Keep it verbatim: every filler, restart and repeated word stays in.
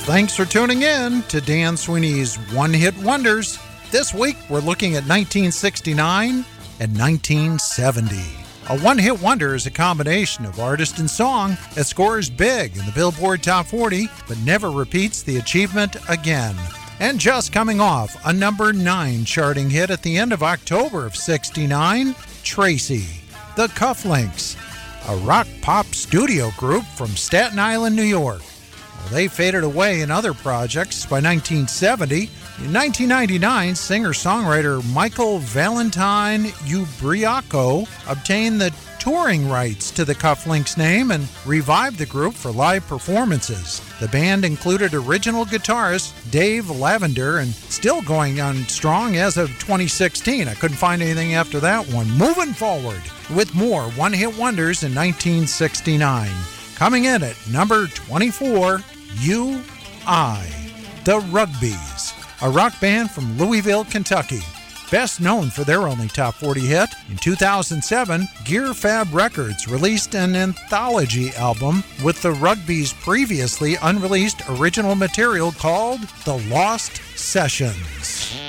Thanks for tuning in to Dan Sweeney's One Hit Wonders. This week, we're looking at nineteen sixty-nine and nineteen seventy. A one-hit wonder is a combination of artist and song that scores big in the Billboard Top forty, but never repeats the achievement again. And just coming off a number nine charting hit at the end of October of sixty-nine, Tracy, the Cufflinks, a rock-pop studio group from Staten Island, New York. Well, they faded away in other projects by nineteen seventy. In nineteen ninety-nine, singer-songwriter Michael Valentine Ubriaco obtained the touring rights to the Cufflinks name and revived the group for live performances. The band included original guitarist Dave Lavender and still going on strong as of twenty sixteen. I couldn't find anything after that one. Moving forward with more one-hit wonders in nineteen sixty-nine. Coming in at number twenty-four, U I, the Rugbies, a rock band from Louisville, Kentucky. Best known for their only top forty hit, in two thousand seven, Gear Fab Records released an anthology album with the Rugbies' previously unreleased original material called The Lost Sessions.